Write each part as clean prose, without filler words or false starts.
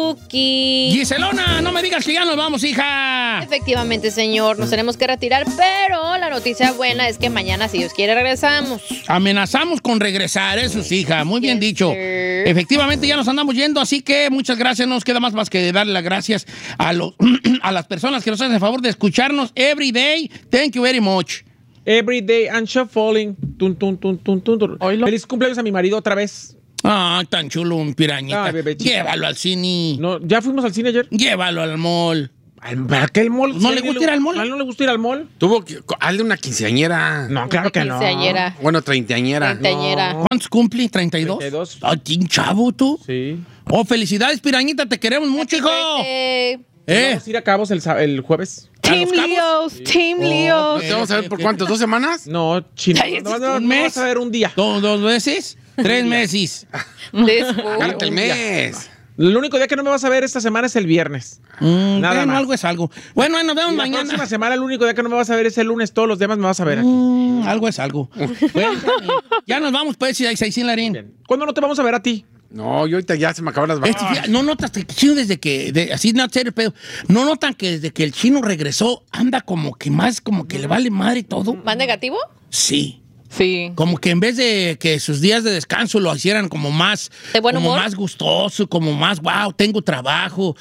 Chucky. Giselona, no me digas que ya nos vamos, hija. Efectivamente, señor, nos tenemos que retirar, pero la noticia buena es que mañana, si Dios quiere, regresamos. Amenazamos con regresar, eso sí, hija. Muy bien dicho. Sir. Efectivamente, ya nos andamos yendo, así que muchas gracias. No nos queda más que darle las gracias a las personas que nos hacen el favor de escucharnos every day. Thank you very much. Every day I'm shuffling. Tun, tun, tun, tun, tun, tun. Feliz cumpleaños a mi marido otra vez. Ah, tan chulo, un pirañita. Ay, bebé chica. Llévalo al cine. No, ¿ya fuimos al cine ayer? Llévalo al mall. ¿Para qué el mall? ¿No le gusta ir al mall? ¿A él no le gusta ir al mall? Tuvo que... Hazle una quinceañera. No, claro que no. Quinceañera. Bueno, treintañera. Treintañera. ¿Cuántos cumple? ¿32? 32. Ay, ¿quién chavo tú? Sí. Oh, felicidades, pirañita, te queremos mucho, hijo. Vamos a ir a Cabos el jueves. Team Leos, Team Leos. ¿No te vamos a ver por cuánto? ¿2 semanas? No, chino. Ay, No, ¿un mes? vas a ver un día. ¿Dos veces? 3 meses. Cállate el mes. El único día que no me vas a ver esta semana es el viernes. Nada Bueno, más. algo es algo. Bueno, nos vemos Y la mañana. próxima semana el único día que no me vas a ver es el lunes. Todos los demás me vas a ver aquí. Algo es algo. Bueno, ya nos vamos, pues, sin Larín. ¿Cuándo no te vamos a ver a ti? No, yo ahorita ya se me acabaron las vacaciones. No notas que el chino desde que, así no serio pedo, no notan que desde que el chino regresó anda como que más, como que le vale madre y todo. ¿Más negativo? Sí. Sí. Como que en vez de que sus días de descanso lo hicieran como más, ¿De buen como humor? más gustoso, como más, wow, tengo trabajo,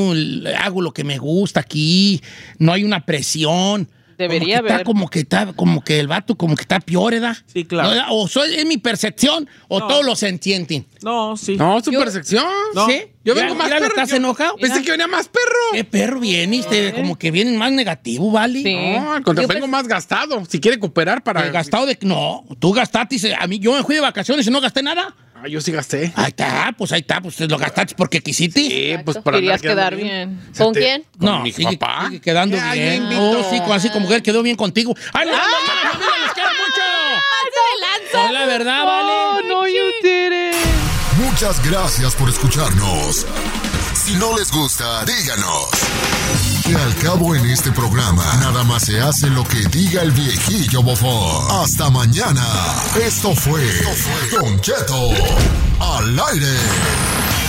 hago lo que me gusta aquí, no hay una presión. Debería haber. Como que el vato como que está peor, ¿verdad? Sí, claro. ¿No? O es mi percepción o todos lo entienden. No, sí. No, es su percepción. No. ¿Sí? Yo vengo más perro. ¿Estás Yo enojado? Pensé que venía más perro. ¿Qué perro vienes? Como que vienen más negativo, ¿vale? Sí. No, al contrario, vengo más gastado. Si quiere cooperar para... ¿Gastado de...? No, tú gastaste. A mí, yo me fui de vacaciones y no gasté nada. Ah, yo sí gasté. Ahí está, pues lo gastaste porque quisiste. Sí, pues para Querías andar quedar bien. ¿Con quién? Con No, mi sigue, papá. sigue quedando Ya, bien. yo invito. Oh, sí, así como que él quedó bien contigo. ¡Ay, no, familia, los quiero mucho! No, la verdad, vale. No, you did it. Muchas gracias por escucharnos. Si no les gusta, díganos. Que al cabo en este programa, nada más se hace lo que diga el viejillo bofón. Hasta mañana. Esto fue Don Cheto al aire.